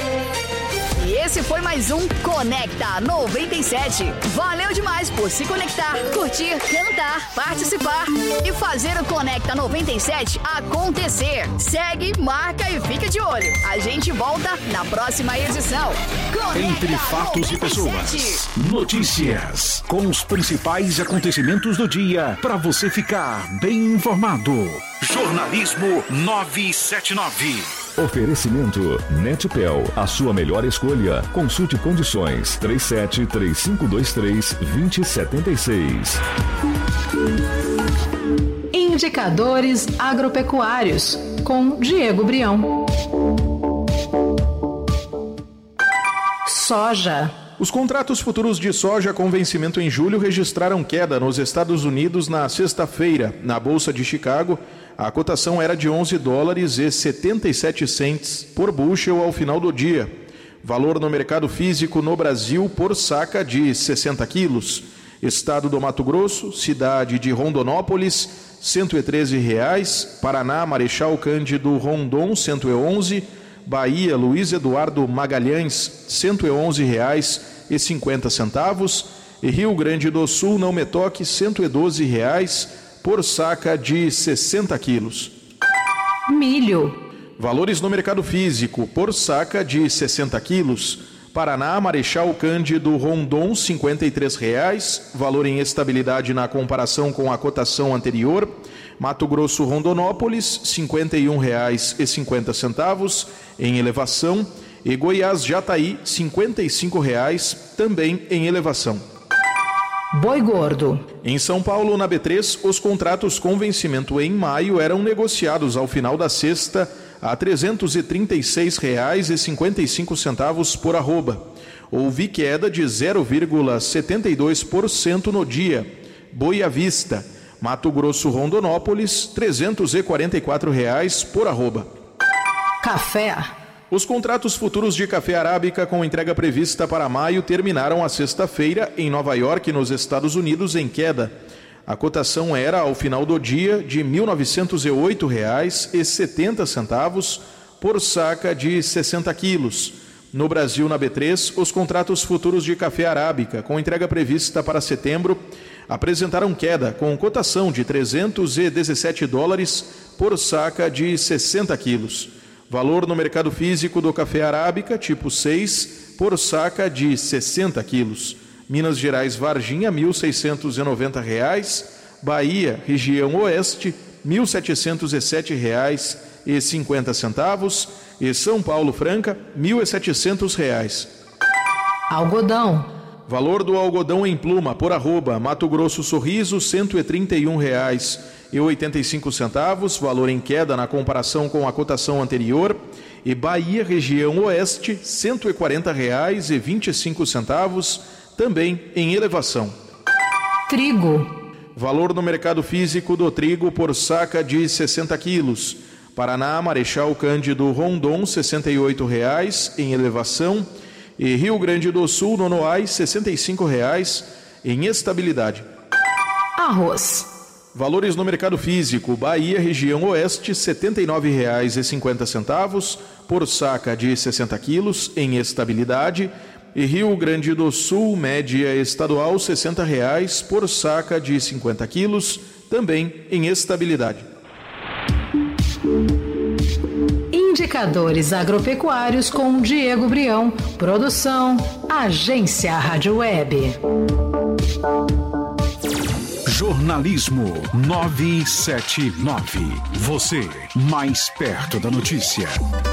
E esse foi mais um Conecta 97. Valeu demais por se conectar, curtir, cantar, participar e fazer o Conecta 97 acontecer. Segue, marca e fica de olho. A gente volta na próxima edição. Conecta Entre fatos 97. E pessoas, notícias com os principais acontecimentos do dia para você ficar bem informado. Jornalismo 979. Oferecimento Netpel, a sua melhor escolha. Consulte condições. 373523-2076. Indicadores agropecuários, com Diego Brião. Soja. Os contratos futuros de soja com vencimento em julho registraram queda nos Estados Unidos na sexta-feira. Na Bolsa de Chicago, a cotação era de $11,77 por bushel ao final do dia. Valor no mercado físico no Brasil por saca de 60 quilos. Estado do Mato Grosso, cidade de Rondonópolis, R$113. Paraná, Marechal Cândido Rondon, R$111. Bahia, Luiz Eduardo Magalhães, R$111,50. E Rio Grande do Sul, Não Me Toque, R$112 por saca de 60 quilos. Milho. Valores no mercado físico por saca de 60 quilos. Paraná, Marechal Cândido Rondon, R$53. Valor em estabilidade na comparação com a cotação anterior. Mato Grosso, Rondonópolis, R$51,50 em elevação. E Goiás, Jataí, R$55 também em elevação. Boi gordo. Em São Paulo, na B3, os contratos com vencimento em maio eram negociados ao final da sexta a R$336,55 por arroba. Houve queda de 0,72% no dia. Boi à vista. Mato Grosso, Rondonópolis, R$344 por arroba. Café. Os contratos futuros de café arábica com entrega prevista para maio terminaram a sexta-feira em Nova York, nos Estados Unidos, em queda. A cotação era, ao final do dia, de R$ 1.908,70 por saca de 60 quilos. No Brasil, na B3, os contratos futuros de café arábica com entrega prevista para setembro apresentaram queda, com cotação de $317 por saca de 60 quilos. Valor no mercado físico do café arábica, tipo 6, por saca de 60 quilos. Minas Gerais, Varginha, R$ 1.690. Bahia, região oeste, R$ 1.707,50. E São Paulo, Franca, R$ 1.700. Algodão. Valor do algodão em pluma por arroba. Mato Grosso, Sorriso, R$ 131,85. Valor em queda na comparação com a cotação anterior. E Bahia, região oeste, R$ 140,25, também em elevação. Trigo. Valor no mercado físico do trigo por saca de 60 quilos. Paraná, Marechal Cândido Rondon, R$ 68,00 em elevação. E Rio Grande do Sul, Nonoais, R$ 65,00 em estabilidade. Arroz. Valores no mercado físico. Bahia, região oeste, R$ 79,50 por saca de 60 quilos em estabilidade. E Rio Grande do Sul, média estadual, R$ 60,00 por saca de 50 quilos, também em estabilidade. Indicadores agropecuários com Diego Brião. Produção, Agência Rádio Web. Jornalismo 979. Você mais perto da notícia.